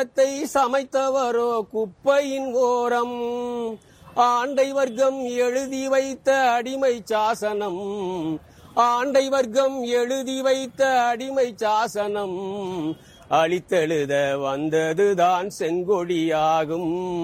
சமைத்தவரோ குப்பையின் ஓரம். ஆண்டை வர்க்கம் எழுதி வைத்த அடிமை சாசனம். ஆண்டை வர்க்கம் எழுதி வைத்த அடிமை சாசனம் அழித்தெழுத வந்ததுதான் செங்கொடியாகும்.